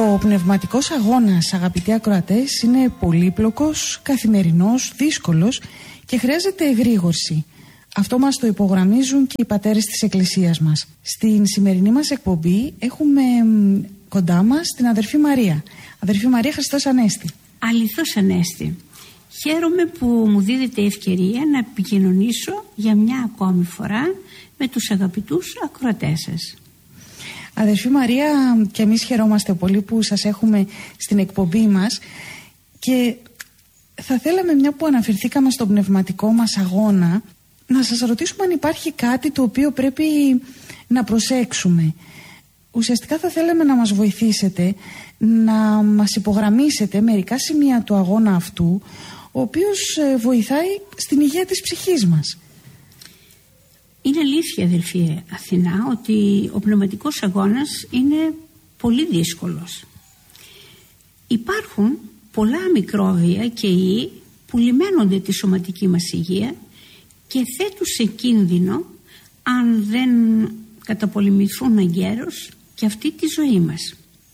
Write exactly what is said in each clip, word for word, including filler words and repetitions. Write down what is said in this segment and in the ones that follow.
Ο πνευματικός αγώνας, αγαπητοί ακροατές, είναι πολύπλοκος, καθημερινός, δύσκολος και χρειάζεται εγρήγορση. Αυτό μας το υπογραμμίζουν και οι πατέρες της Εκκλησίας μας. Στην σημερινή μας εκπομπή έχουμε κοντά μας την αδερφή Μαρία. Αδερφή Μαρία, Χριστός Ανέστη. Αληθώς Ανέστη. Χαίρομαι που μου δίδεται η ευκαιρία να επικοινωνήσω για μια ακόμη φορά με τους αγαπητούς ακροατές σας. Αδερφή Μαρία, και εμείς χαιρόμαστε πολύ που σας έχουμε στην εκπομπή μας και θα θέλαμε, μια που αναφερθήκαμε στον πνευματικό μας αγώνα, να σας ρωτήσουμε αν υπάρχει κάτι το οποίο πρέπει να προσέξουμε. Ουσιαστικά θα θέλαμε να μας βοηθήσετε να μας υπογραμμίσετε μερικά σημεία του αγώνα αυτού, ο οποίος βοηθάει στην υγεία της ψυχής μας. Είναι αλήθεια, αδελφή Αθηνά, ότι ο πνευματικός αγώνας είναι πολύ δύσκολος. Υπάρχουν πολλά μικρόβια και ιοί που λιμένονται τη σωματική μας υγεία και θέτουν σε κίνδυνο, αν δεν καταπολεμηθούν εγκαίρως, και αυτή τη ζωή μας.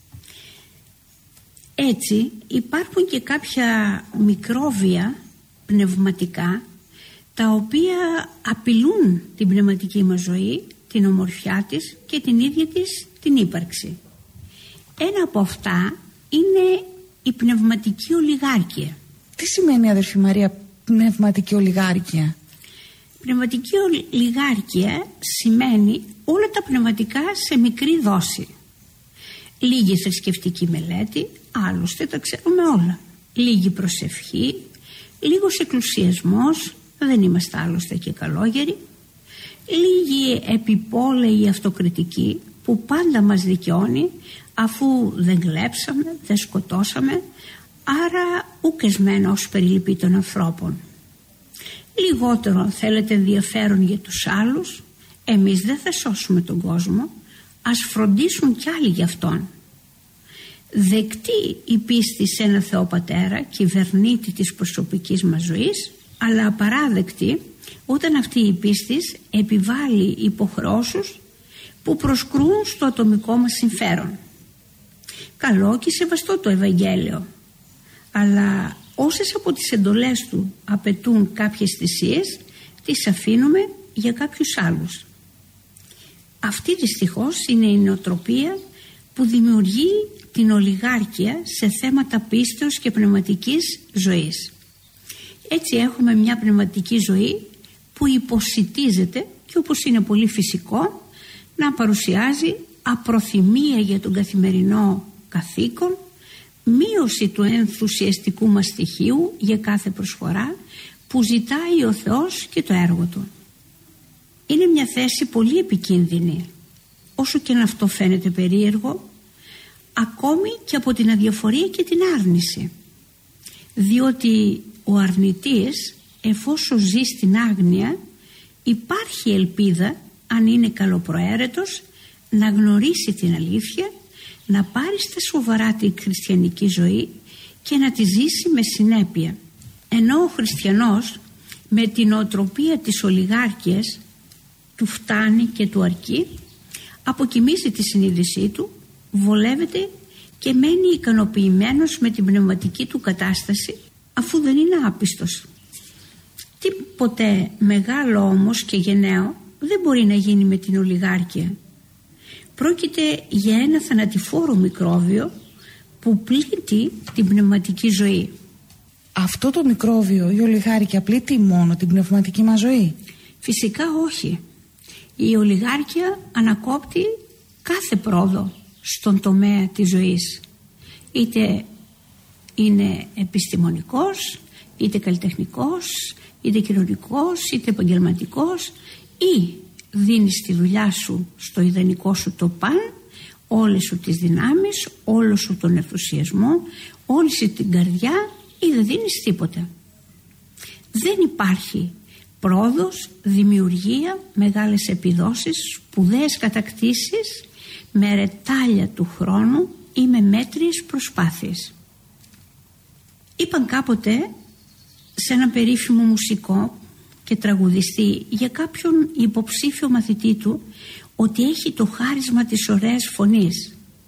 Έτσι υπάρχουν και κάποια μικρόβια πνευματικά τα οποία απειλούν την πνευματική μας ζωή, την ομορφιά της και την ίδια της την ύπαρξη. Ένα από αυτά είναι η πνευματική ολιγάρκεια. Τι σημαίνει, αδερφή Μαρία, πνευματική ολιγάρκεια? Πνευματική ολιγάρκεια σημαίνει όλα τα πνευματικά σε μικρή δόση. Λίγη θρησκευτική μελέτη, άλλωστε τα ξέρουμε όλα. Λίγη προσευχή, λίγος εκκλησιασμός, δεν είμαστε άλλωστε και καλόγεροι. Λίγη επιπόλαιη αυτοκριτική που πάντα μας δικαιώνει, αφού δεν κλέψαμε, δεν σκοτώσαμε, άρα ουκεσμένα ως περιληπή των ανθρώπων. Λιγότερο αν θέλετε ενδιαφέρον για τους άλλους, εμείς δεν θα σώσουμε τον κόσμο, ας φροντίσουν κι άλλοι γι' αυτόν. Δεκτή η πίστη σε ένα Θεό Πατέρα, κυβερνήτη της προσωπικής μας ζωής, αλλά απαράδεκτη όταν αυτή η πίστη επιβάλλει υποχρεώσεις που προσκρούν στο ατομικό μας συμφέρον. Καλό και σεβαστό το Ευαγγέλιο, αλλά όσες από τις εντολές του απαιτούν κάποιες θυσίες, τις αφήνουμε για κάποιους άλλους. Αυτή δυστυχώς είναι η νοοτροπία που δημιουργεί την ολιγάρκεια σε θέματα πίστεως και πνευματικής ζωής. Έτσι έχουμε μια πνευματική ζωή που υποσιτίζεται και, όπως είναι πολύ φυσικό, να παρουσιάζει απροθυμία για τον καθημερινό καθήκον, μείωση του ενθουσιαστικού μας στοιχείου για κάθε προσφορά που ζητάει ο Θεός και το έργο Του. Είναι μια θέση πολύ επικίνδυνη, όσο και αν αυτό φαίνεται περίεργο, ακόμη και από την αδιαφορία και την άρνηση, διότι ο αρνητής, εφόσον ζει στην άγνοια, υπάρχει ελπίδα, αν είναι καλοπροαίρετος, να γνωρίσει την αλήθεια, να πάρει στα σοβαρά την χριστιανική ζωή και να τη ζήσει με συνέπεια. Ενώ ο χριστιανός με την νοοτροπία της ολιγάρκειας, του φτάνει και του αρκεί, αποκοιμίζει τη συνείδησή του, βολεύεται και μένει ικανοποιημένος με την πνευματική του κατάσταση, αφού δεν είναι άπιστος. Τίποτε μεγάλο όμως και γενναίο δεν μπορεί να γίνει με την ολιγάρκεια. Πρόκειται για ένα θανατηφόρο μικρόβιο που πλήττει την πνευματική ζωή. Αυτό το μικρόβιο, η ολιγάρκεια, πλήττει μόνο την πνευματική μας ζωή? Φυσικά όχι. Η ολιγάρκεια ανακόπτει κάθε πρόοδο στον τομέα της ζωής. Είτε είναι επιστημονικός, είτε καλλιτεχνικός, είτε κοινωνικός, είτε επαγγελματικός, ή δίνεις τη δουλειά σου στο ιδανικό σου το παν, όλες σου τις δυνάμεις, όλο σου τον ενθουσιασμό, όλη σου την καρδιά, ή δεν δίνεις τίποτα. Δεν υπάρχει πρόοδος, δημιουργία, μεγάλες επιδόσεις, σπουδαίες κατακτήσεις με ρετάλια του χρόνου ή με μέτριες προσπάθειες. Είπαν κάποτε σε ένα περίφημο μουσικό και τραγουδιστή για κάποιον υποψήφιο μαθητή του ότι έχει το χάρισμα της ωραίας φωνής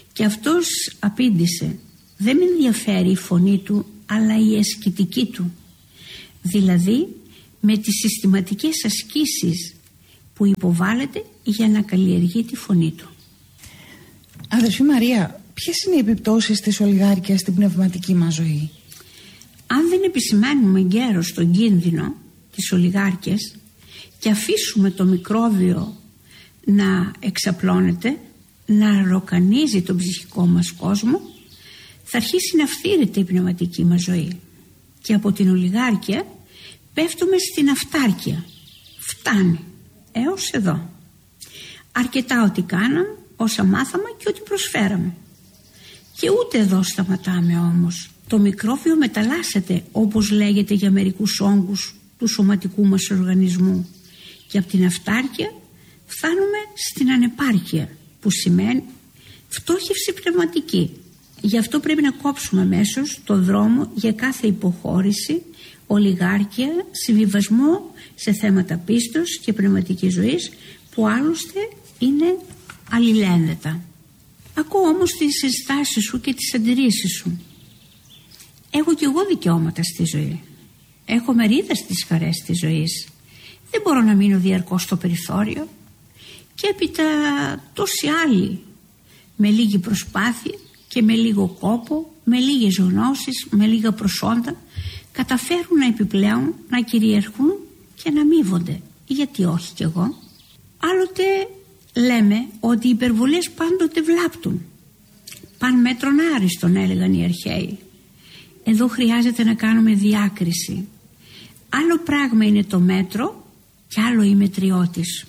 Και αυτός απήντησε: δεν με ενδιαφέρει η φωνή του, αλλά η ασκητική του, δηλαδή με τις συστηματικές ασκήσεις που υποβάλλεται για να καλλιεργεί τη φωνή του. Αδερφή Μαρία, ποιες είναι οι επιπτώσεις της ολιγάρκειας στην πνευματική μας ζωή? Αν δεν επισημάνουμε γέρος τον κίνδυνο της ολιγάρκειας και αφήσουμε το μικρόβιο να εξαπλώνεται, να ροκανίζει τον ψυχικό μας κόσμο, θα αρχίσει να φθείρεται η πνευματική μας ζωή. Και από την ολιγάρκεια πέφτουμε στην αυτάρκεια. Φτάνει έως εδώ. Αρκετά ό,τι κάναμε, όσα μάθαμε και ό,τι προσφέραμε. Και ούτε εδώ σταματάμε όμως. Το μικρόβιο μεταλλάσσεται, όπως λέγεται για μερικούς όγκους του σωματικού μας οργανισμού. Και από την αυτάρκεια φτάνουμε στην ανεπάρκεια, που σημαίνει φτώχευση πνευματική. Γι' αυτό πρέπει να κόψουμε αμέσως το δρόμο για κάθε υποχώρηση, ολιγάρκεια, συμβιβασμό σε θέματα πίστος και πνευματικής ζωής, που άλλωστε είναι αλληλένδετα. Ακούω όμως τις συστάσεις σου και τις αντιρρήσεις σου. Έχω κι εγώ δικαιώματα στη ζωή. Έχω μερίδα στις χαρές της ζωής. Δεν μπορώ να μείνω διαρκώς στο περιθώριο. Και έπειτα τόσοι άλλοι, με λίγη προσπάθεια και με λίγο κόπο, με λίγες γνώσεις, με λίγα προσόντα, καταφέρουν επιπλέον να κυριαρχούν και να αμείβονται. Γιατί όχι κι εγώ? Άλλοτε λέμε ότι οι υπερβολές πάντοτε βλάπτουν. Παν μέτρον άριστον, έλεγαν οι αρχαίοι. Εδώ χρειάζεται να κάνουμε διάκριση. Άλλο πράγμα είναι το μέτρο και άλλο η μετριότης.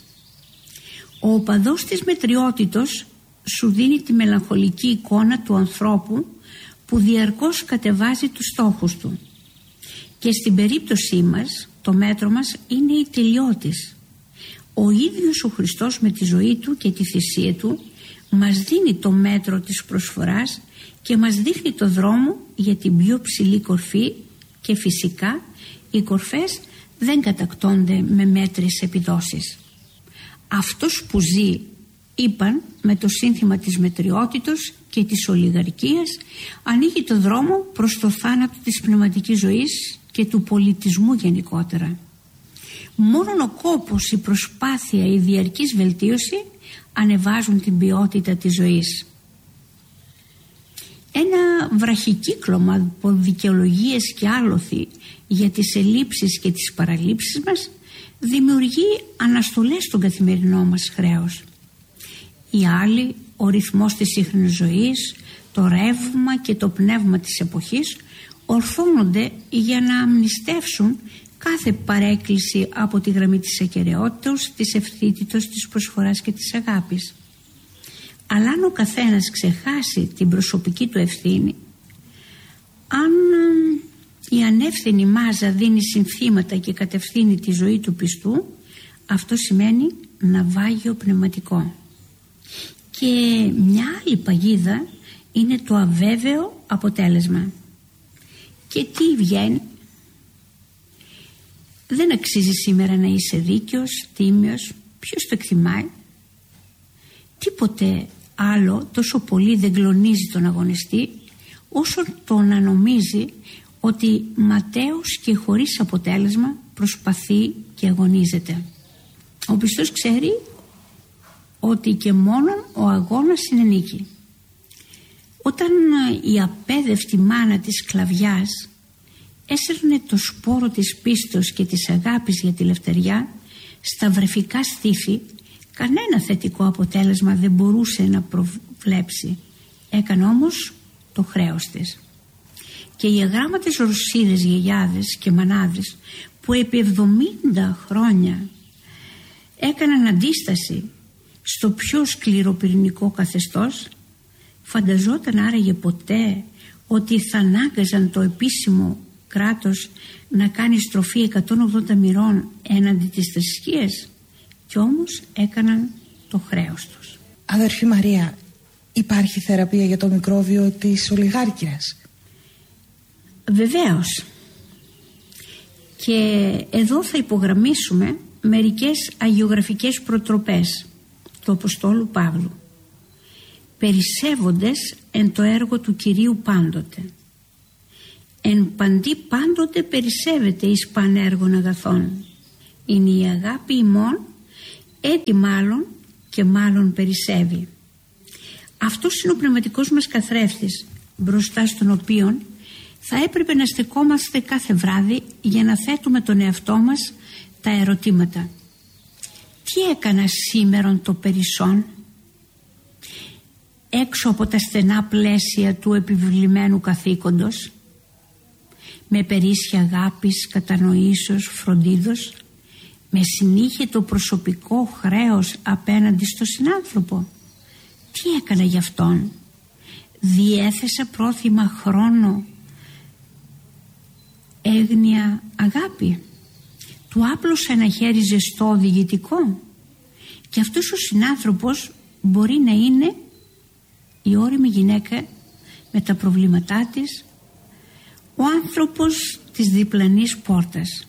Ο οπαδός της μετριότητος σου δίνει τη μελαγχολική εικόνα του ανθρώπου που διαρκώς κατεβάζει τους στόχους του. Και στην περίπτωσή μας το μέτρο μας είναι η τελειότης. Ο ίδιος ο Χριστός με τη ζωή του και τη θυσία του μας δίνει το μέτρο της προσφοράς και μας δείχνει το δρόμο για την πιο ψηλή κορφή, και φυσικά οι κορφές δεν κατακτώνται με μέτριες επιδόσεις. Αυτός που ζει, είπαν, με το σύνθημα της μετριότητος και της ολιγαρκίας, ανοίγει το δρόμο προς το θάνατο της πνευματικής ζωής και του πολιτισμού γενικότερα. Μόνον ο κόπος, η προσπάθεια, η διαρκής βελτίωση ανεβάζουν την ποιότητα της ζωής. Ένα βραχικύκλωμα από δικαιολογίες και άλοθη για τις ελλείψεις και τις παραλήψεις μας δημιουργεί αναστολές στον καθημερινό μας χρέος. Οι άλλοι, ο ρυθμός της σύγχρονης ζωής, το ρεύμα και το πνεύμα της εποχής ορθώνονται για να αμνηστεύσουν κάθε παρέκκληση από τη γραμμή της ακεραιότητας, της ευθύτητος, της προσφοράς και της αγάπης. Αλλά αν ο καθένας ξεχάσει την προσωπική του ευθύνη, αν η ανεύθυνη μάζα δίνει συνθήματα και κατευθύνει τη ζωή του πιστού, αυτό σημαίνει ναυάγιο πνευματικό. Και μια άλλη παγίδα είναι το αβέβαιο αποτέλεσμα. Και τι βγαίνει? Δεν αξίζει σήμερα να είσαι δίκαιος, τίμιος, ποιος το εκτιμάει? Τίποτε άλλο τόσο πολύ δεν κλονίζει τον αγωνιστή όσο το να νομίζει ότι ματέως και χωρίς αποτέλεσμα προσπαθεί και αγωνίζεται. Ο πιστός ξέρει ότι και μόνον ο αγώνας είναι νίκη. Όταν η απέδευτη μάνα της σκλαβιάς έσερνε το σπόρο της πίστος και της αγάπης για τη λευτεριά στα βρεφικά στήθη, κανένα θετικό αποτέλεσμα δεν μπορούσε να προβλέψει. Έκανε όμως το χρέος της. Και οι αγράμματες ορσίδες γιαγιάδες και μανάδες που επί εβδομήντα χρόνια έκαναν αντίσταση στο πιο σκληροπυρηνικό καθεστώς, φανταζόταν άραγε ποτέ ότι θα ανάγκαζαν το επίσημο κράτος να κάνει στροφή εκατόν ογδόντα μοιρών έναντι της θρησκείας? Κι όμως έκαναν το χρέος τους. Αδερφή Μαρία, υπάρχει θεραπεία για το μικρόβιο της ολιγάρκειας? Βεβαίως. Και εδώ θα υπογραμμίσουμε μερικές αγιογραφικές προτροπές του Αποστόλου Παύλου. περισσεύοντες εν το έργο του Κυρίου πάντοτε. Εν παντί πάντοτε περισσεύεται εις πανέργων αγαθών. Είναι η αγάπη ημών, έτη μάλλον και μάλλον περισσεύει. Αυτός είναι ο πνευματικός μας καθρέφτης, μπροστά στον οποίον θα έπρεπε να στεκόμαστε κάθε βράδυ για να θέτουμε τον εαυτό μας τα ερωτήματα. Τι έκανα σήμερον το περισσόν, έξω από τα στενά πλαίσια του επιβλημένου καθήκοντος, με περίσσια αγάπης, κατανοήσεως, φροντίδος, με συνήχετο προσωπικό χρέος απέναντι στον συνάνθρωπο. Τι έκανα γι' αυτόν? Διέθεσα πρόθυμα χρόνο, έγνοια, αγάπη? Του άπλωσα ένα χέρι ζεστό οδηγητικό? Και αυτός ο συνάνθρωπος μπορεί να είναι η ώριμη γυναίκα με τα προβλήματά της, ο άνθρωπος της διπλανής πόρτας.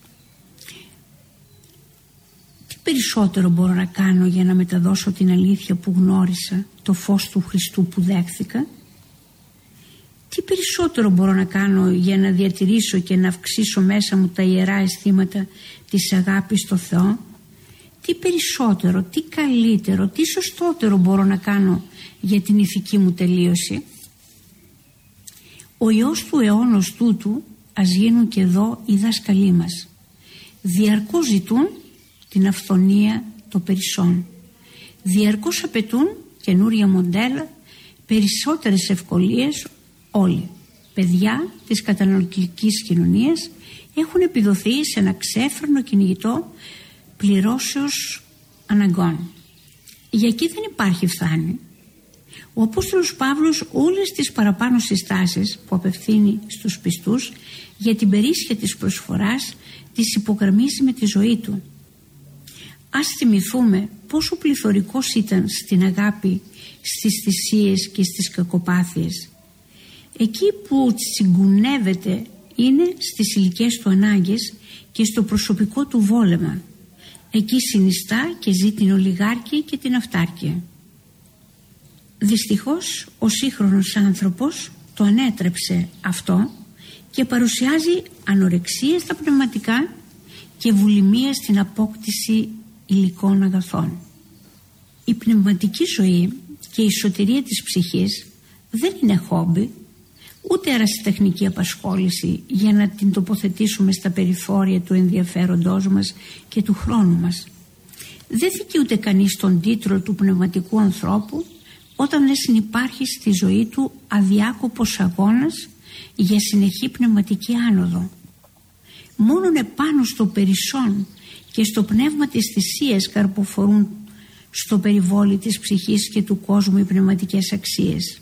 Τι περισσότερο μπορώ να κάνω για να μεταδώσω την αλήθεια που γνώρισα, το φως του Χριστού που δέχθηκα? Τι περισσότερο μπορώ να κάνω για να διατηρήσω και να αυξήσω μέσα μου τα ιερά αισθήματα της αγάπης στο Θεό? Τι περισσότερο, τι καλύτερο, τι σωστότερο μπορώ να κάνω για την ηθική μου τελείωση? Ο Υιός του αιώνος τούτου ας γίνουν και εδώ οι δάσκαλοι μας. Διαρκώς ζητούν την αυθονία των περισσών. Διαρκώς απαιτούν καινούρια μοντέλα, περισσότερες ευκολίες. Όλοι, παιδιά της καταναλωτικής κοινωνίας, έχουν επιδοθεί σε ένα ξέφρενο κυνηγητό πληρώσεως αναγκών. Για εκεί δεν υπάρχει φθάνη. Ο Απόστολος Παύλος όλες τις παραπάνω συστάσεις που απευθύνει στους πιστούς για την περίσσια της προσφοράς τις υπογραμμίζει με τη ζωή του. Ας θυμηθούμε πόσο πληθωρικός ήταν στην αγάπη, στις θυσίες και στις κακοπάθειες. Εκεί που τσιγκουνεύεται είναι στις ηλικές του ανάγκες και στο προσωπικό του βόλεμα. Εκεί συνιστά και ζει την ολιγάρκη και την αυτάρκεια. Δυστυχώς ο σύγχρονος άνθρωπος το ανέτρεψε αυτό και παρουσιάζει ανορεξία στα πνευματικά και βουλημία στην απόκτηση υλικών αγαθών. Η πνευματική ζωή και η σωτηρία της ψυχής δεν είναι χόμπι, ούτε ερασιτεχνική απασχόληση για να την τοποθετήσουμε στα περιθώρια του ενδιαφέροντός μας και του χρόνου μας. Δεν δικαιούται κανείς τον τίτλο του πνευματικού ανθρώπου όταν δεν συνυπάρχει στη ζωή του αδιάκοπος αγώνας για συνεχή πνευματική άνοδο. Μόνον επάνω στο περισσόν και στο πνεύμα της θυσίας καρποφορούν στο περιβόλι της ψυχής και του κόσμου οι πνευματικές αξίες.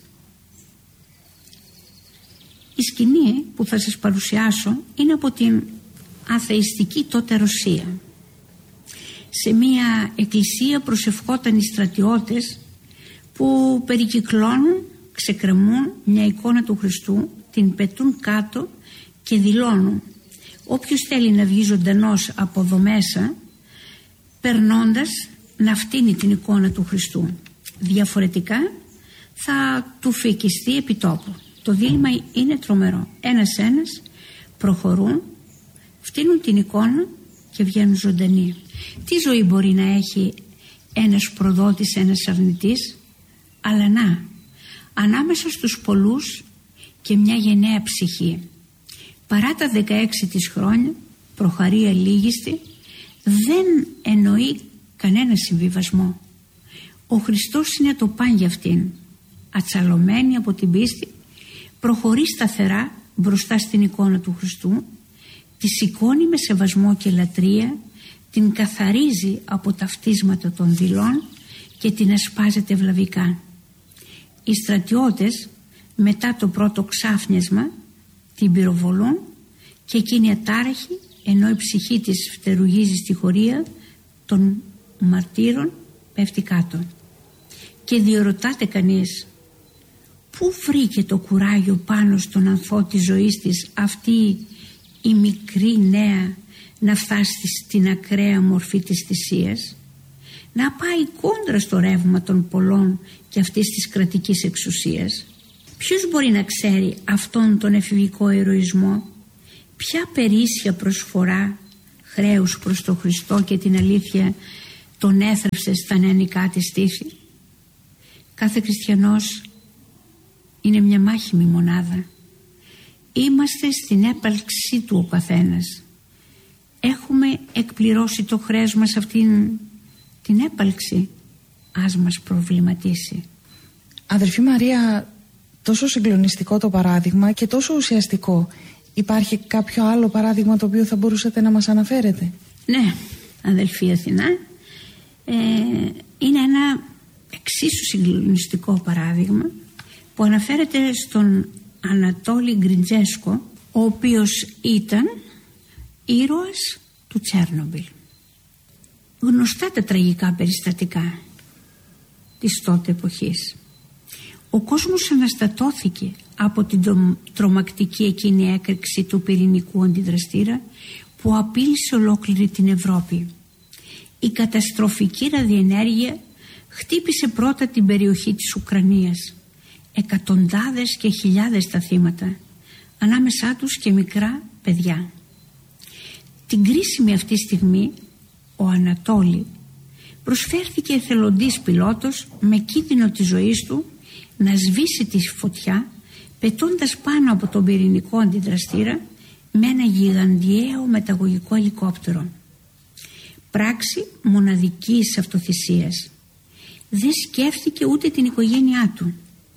Η σκηνή που θα σας παρουσιάσω είναι από την αθεϊστική τότε Ρωσία. Σε μια εκκλησία προσευχόταν οι στρατιώτες που περικυκλώνουν, ξεκρεμούν μια εικόνα του Χριστού, την πετούν κάτω και δηλώνουν: όποιος θέλει να βγει ζωντανός από εδώ μέσα, περνώντας να φτύνει την εικόνα του Χριστού. Διαφορετικά θα του φοικιστεί επί τόπου. Το δίλημμα είναι τρομερό. Ένας-ένας προχωρούν, φτύνουν την εικόνα και βγαίνουν ζωντανοί. Τι ζωή μπορεί να έχει ένας προδότης, ένας αρνητής? Αλλά να, ανάμεσα στους πολλούς και μια γενναία ψυχή. Παρά τα δεκαέξι της χρόνια, προχαρεί αλίγιστη, δεν εννοεί κανένα συμβιβασμό. Ο Χριστός είναι το παν για αυτήν. Ατσαλωμένη από την πίστη, προχωρεί σταθερά μπροστά στην εικόνα του Χριστού, τη σηκώνει με σεβασμό και λατρεία, την καθαρίζει από τα φτίσματα των δειλών και την ασπάζεται ευλαβικά. Οι στρατιώτες μετά το πρώτο ξάφνιασμα την πυροβολούν και εκείνη ατάραχη, ενώ η ψυχή της φτερουγίζει στη χωρία των μαρτύρων, πέφτει κάτω. Και διερωτάται κανείς, πού βρήκε το κουράγιο πάνω στον ανθό της ζωής της αυτή η μικρή νέα να φτάσει στην ακραία μορφή της θυσίας, να πάει κόντρα στο ρεύμα των πολλών και αυτής της κρατικής εξουσίας. Ποιος μπορεί να ξέρει αυτόν τον εφηβικό ηρωισμό, ποια περίσσια προσφορά χρέους προς τον Χριστό και την αλήθεια τον έθρεψε στα νεανικά της στήθη. Κάθε χριστιανός είναι μια μάχημη μονάδα. Είμαστε στην έπαλξή του ο καθένας. Έχουμε εκπληρώσει το χρέος μας αυτήν την έπαλξη. Ας μας προβληματίσει. Αδερφή Μαρία, τόσο συγκλονιστικό το παράδειγμα και τόσο ουσιαστικό. Υπάρχει κάποιο άλλο παράδειγμα το οποίο θα μπορούσατε να μας αναφέρετε? Ναι, αδελφή Αθηνά, ε, είναι ένα εξίσου συγκλονιστικό παράδειγμα που αναφέρεται στον Ανατόλη Γκριτζέσκο, ο οποίος ήταν ήρωας του Τσέρνομπιλ. Γνωστά τα τραγικά περιστατικά της τότε εποχής. Ο κόσμος αναστατώθηκε από την τρομακτική εκείνη έκρηξη του πυρηνικού αντιδραστήρα που απείλησε ολόκληρη την Ευρώπη. Η καταστροφική ραδιενέργεια χτύπησε πρώτα την περιοχή της Ουκρανίας. Εκατοντάδες και χιλιάδες τα θύματα, ανάμεσά τους και μικρά παιδιά. Την κρίσιμη αυτή στιγμή ο Ανατόλη προσφέρθηκε εθελοντής πιλότος με κίνδυνο της ζωής του να σβήσει τη φωτιά, πετώντας πάνω από τον πυρηνικό αντιδραστήρα με ένα γιγαντιαίο μεταγωγικό ελικόπτερο. Πράξη μοναδικής αυτοθυσίας. Δεν σκέφτηκε ούτε την οικογένειά του.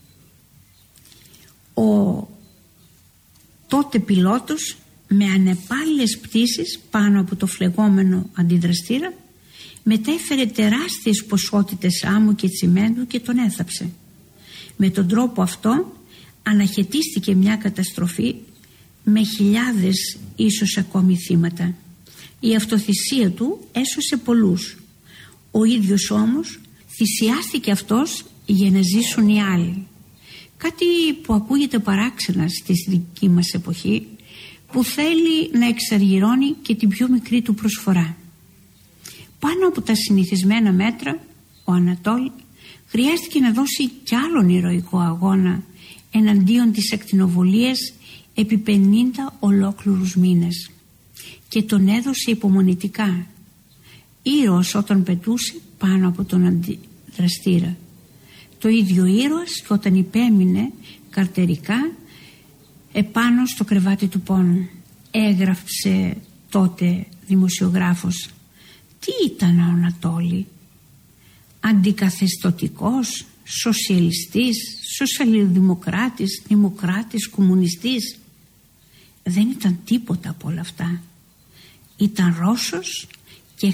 Ο τότε πιλότος με ανεπάλληλες πτήσεις πάνω από το φλεγόμενο αντιδραστήρα μετέφερε τεράστιες ποσότητες άμμου και τσιμέντου και τον έθαψε. Με τον τρόπο αυτό αναχαιτίστηκε μια καταστροφή με χιλιάδες ίσως ακόμη θύματα. Η αυτοθυσία του έσωσε πολλούς. Ο ίδιος όμως θυσιάστηκε αυτός για να ζήσουν οι άλλοι. Κάτι που ακούγεται παράξενα στη δική μας εποχή, που θέλει να εξαργυρώνει και την πιο μικρή του προσφορά. Πάνω από τα συνηθισμένα μέτρα, ο Ανατόλ χρειάστηκε να δώσει κι άλλον ηρωικό αγώνα εναντίον της ακτινοβολίας επί πενήντα ολόκληρους μήνες, και τον έδωσε υπομονητικά, ήρωας όταν πετούσε πάνω από τον αντιδραστήρα. Το ίδιο ήρωας και όταν υπέμεινε καρτερικά επάνω στο κρεβάτι του πόνου. Έγραψε τότε δημοσιογράφος. Τι ήταν ο Ανατόλη? Αντικαθεστωτικός, σοσιαλιστής, σοσιαλδημοκράτης, δημοκράτης, κομμουνιστής? Δεν ήταν τίποτα από όλα αυτά. Ήταν Ρώσος